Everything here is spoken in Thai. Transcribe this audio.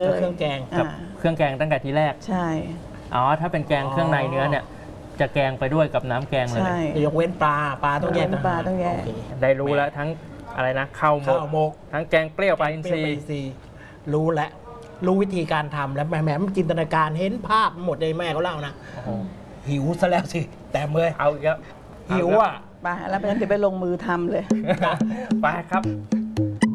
เครื่องแกงกับเครื่องแกงตั้งแต่ทีแรกใช่อ๋อถ้าเป็นแกงเครื่องในเนื้อเนี่ยจะแกงไปด้วยกับน้ำแกงเลยยกเว้นปลาต้องแยกปลาต้องแยกได้รู้แล้วทั้งอะไรนะข้าวหมกทั้งแกงเปรี้ยวปลาอินทรีย์รู้แล้วรู้วิธีการทำแล้วแหมมันจินตนาการเห็นภาพหมดเลยแม่เขาเล่านะหิวซะแล้วสิแต่เมื่อเอาอีกแล้วหิวอ่ะไปแล้วเพราะฉะนั้นเดี๋ยวไปลงมือทำเลยไปครับ